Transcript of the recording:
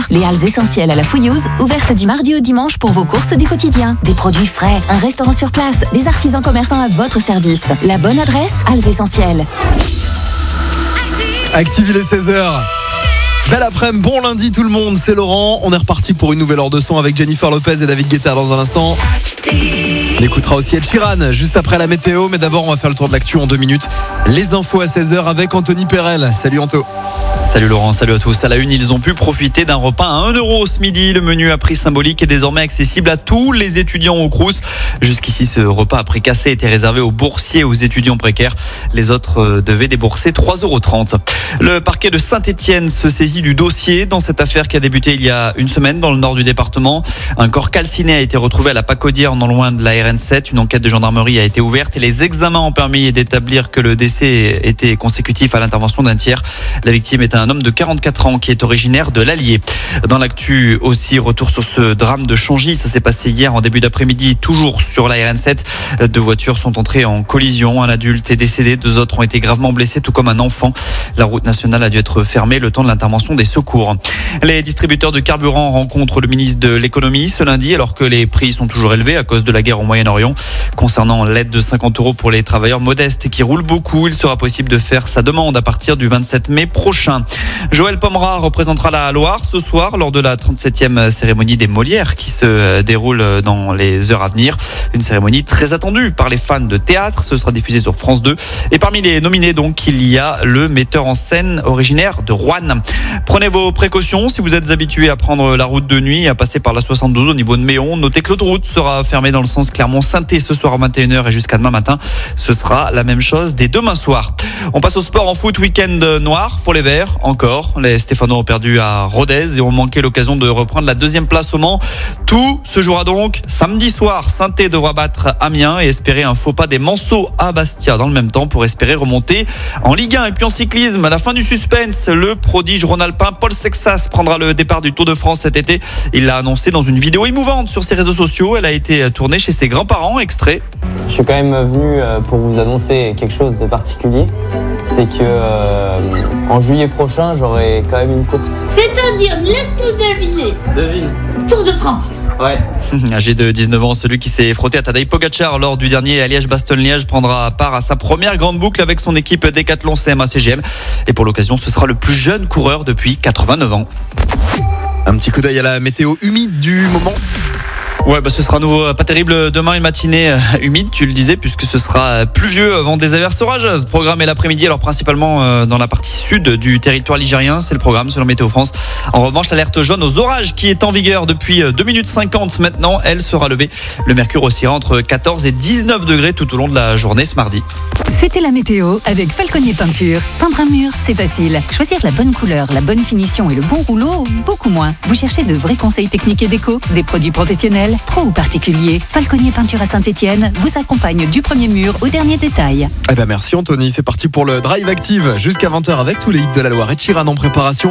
Les halles essentielles à la Fouillouse, ouvertes du mardi au dimanche pour vos courses du quotidien. Des produits frais, un restaurant sur place, des artisans commerçants à votre service. La bonne adresse, Halles Essentielles. Active, il est 16h. Belle après-midi, bon lundi tout le monde, c'est Laurent. On est reparti pour une nouvelle heure de son avec Jennifer Lopez et David Guetta dans un instant. On écoutera aussi Ed Sheeran juste après la météo, mais d'abord on va faire le tour de l'actu en 2 minutes. Les infos à 16h avec Anthony Perel. Salut Anto. Salut Laurent, salut à tous. À la une, ils ont pu profiter d'un repas à 1 € ce midi. Le menu à prix symbolique est désormais accessible à tous les étudiants au Crous. Jusqu'ici, ce repas à prix cassé était réservé aux boursiers et aux étudiants précaires. Les autres devaient débourser 3,30 €. Le parquet de Saint-Étienne se saisit du dossier dans cette affaire qui a débuté il y a une semaine dans le nord du département. Un corps calciné a été retrouvé à la Pacaudière, non loin de la RN7. Une enquête de gendarmerie a été ouverte et les examens ont permis d'établir que le décès était consécutif à l'intervention d'un tiers. La victime est un homme de 44 ans qui est originaire de l'Allier. Dans l'actu aussi, retour sur ce drame de Changy. Ça s'est passé hier en début d'après-midi, toujours sur la RN7. 2 voitures sont entrées en collision. Un adulte est décédé, 2 autres ont été gravement blessés, tout comme un enfant. La route nationale a dû être fermée le temps de l'intervention des secours. Les distributeurs de carburant rencontrent le ministre de l'économie ce lundi, alors que les prix sont toujours élevés à cause de la guerre au Moyen-Orient. Concernant l'aide de 50 € pour les travailleurs modestes qui roulent beaucoup, il sera possible de faire sa demande à partir du 27 mai prochain. Joël Pomera représentera la Loire ce soir lors de la 37e cérémonie des Molières qui se déroule dans les heures à venir. Une cérémonie très attendue par les fans de théâtre. Ce sera diffusé sur France 2. Et parmi les nominés, donc, il y a le metteur en scène originaire de Roanne. Prenez vos précautions si vous êtes habitué à prendre la route de nuit et à passer par la 72 au niveau de Méon. Notez que l'autoroute sera fermée dans le sens Clermont-Sainté ce soir à 21h et jusqu'à demain matin. Ce sera la même chose dès demain soir. On passe au sport en foot. Week-end noir pour les Verts. Encore, les Stéphanois ont perdu à Rodez et ont manqué l'occasion de reprendre la 2e place au Mans. Tout se jouera donc samedi soir. Saint-Étienne devra battre Amiens et espérer un faux pas des Manceaux à Bastia dans le même temps pour espérer remonter en Ligue 1. Et puis en cyclisme, à la fin du suspense, le prodige rhône-alpin Paul Sexas prendra le départ du Tour de France cet été. Il l'a annoncé dans une vidéo émouvante sur ses réseaux sociaux. Elle a été tournée chez ses grands-parents. Extrait. Je suis quand même venu pour vous annoncer quelque chose de particulier. C'est que en juillet prochain, j'aurai quand même une course. C'est-à-dire, laisse-nous deviner. Devine. Tour de France. Ouais. Âgé de 19 ans, celui qui s'est frotté à Tadej Pogacar lors du dernier à Liège-Bastogne-Liège prendra part à sa première grande boucle avec son équipe Décathlon CMA-CGM. Et pour l'occasion, ce sera le plus jeune coureur depuis 89 ans. Un petit coup d'œil à la météo humide du moment. Ouais, ce sera à nouveau pas terrible demain, une matinée humide, tu le disais, puisque ce sera pluvieux avant des averses orageuses. Programme et l'après-midi, alors principalement dans la partie sud du territoire ligérien, c'est le programme selon Météo France. En revanche, l'alerte jaune aux orages qui est en vigueur depuis 2 minutes 50 maintenant, elle sera levée. Le mercure oscillera entre 14 et 19 degrés tout au long de la journée ce mardi. C'était la météo avec Falconier Peinture. Peindre un mur, c'est facile. Choisir la bonne couleur, la bonne finition et le bon rouleau, beaucoup moins. Vous cherchez de vrais conseils techniques et déco, des produits professionnels, pro ou particuliers. Falconier Peinture à Saint-Étienne vous accompagne du premier mur au dernier détail. Merci Anthony, c'est parti pour le Drive Active jusqu'à 20h avec tous les hits de la Loire et Ed Sheeran en préparation.